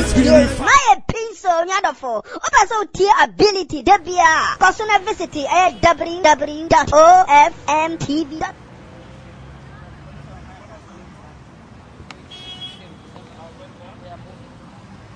experience. My pencil, nyadofo. Opa so tier ability, debia. Personal visit, www.ofmtv.com.